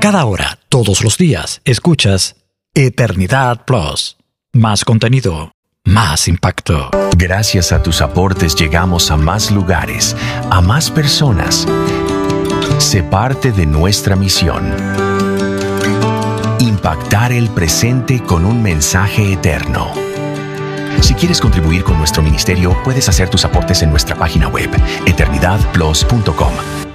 cada hora, todos los días, escuchas Eternidad Plus. Más contenido, más impacto. Gracias a tus aportes llegamos a más lugares, a más personas. Sé parte de nuestra misión. Impactar el presente con un mensaje eterno. Si quieres contribuir con nuestro ministerio, puedes hacer tus aportes en nuestra página web, eternidadplus.com.